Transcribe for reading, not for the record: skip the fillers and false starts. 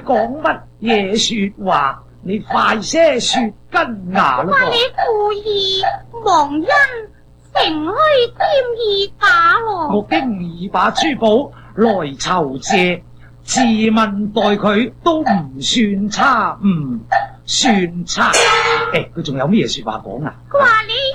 講乜嘢說話？你快些說根牙咯！ 話你故意忘恩，乘虛添意假咯。 我經已把珠寶來酬謝，自問待佢都唔算差，唔算差。佢仲有咩說話講啊？ 佢話你